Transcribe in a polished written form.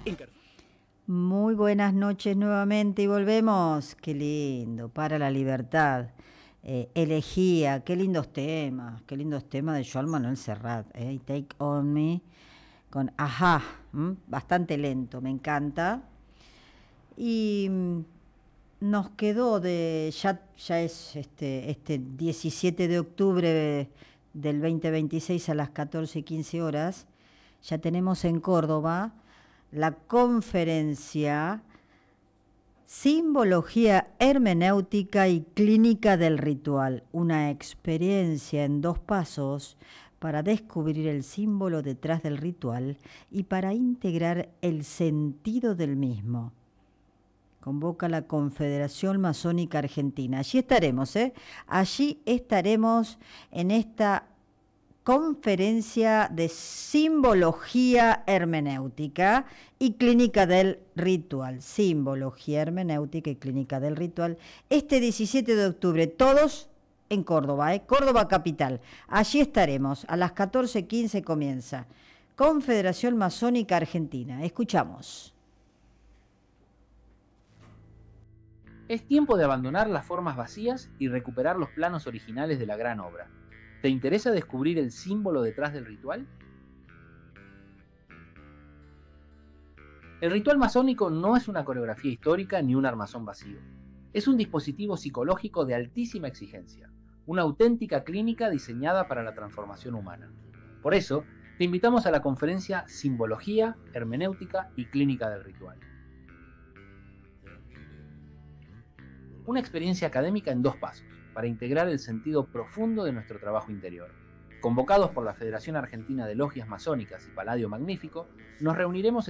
Muy buenas noches nuevamente y volvemos. Qué lindo, para la libertad. Elegía, qué lindos temas de Joan Manuel Serrat. Y Take On Me con Ajá, bastante lento, me encanta. Y nos quedó ya es este 17 de octubre del 2026 a las 14:15 horas. Ya tenemos en Córdoba la conferencia Simbología Hermenéutica y Clínica del Ritual, una experiencia en 2 pasos para descubrir el símbolo detrás del ritual y para integrar el sentido del mismo. Convoca la Confederación Masónica Argentina. Allí estaremos, Allí estaremos en esta conferencia de simbología hermenéutica y clínica del ritual. Simbología hermenéutica y clínica del ritual. Este 17 de octubre, todos en Córdoba, Córdoba capital. Allí estaremos. A las 14:15 comienza. Confederación Masónica Argentina. Escuchamos. Es tiempo de abandonar las formas vacías y recuperar los planos originales de la gran obra. ¿Te interesa descubrir el símbolo detrás del ritual? El ritual masónico no es una coreografía histórica ni un armazón vacío. Es un dispositivo psicológico de altísima exigencia, una auténtica clínica diseñada para la transformación humana. Por eso, te invitamos a la conferencia Simbología, Hermenéutica y Clínica del Ritual. Una experiencia académica en 2 pasos, para integrar el sentido profundo de nuestro trabajo interior. Convocados por la Federación Argentina de Logias Masónicas y Palladio Magnífico, nos reuniremos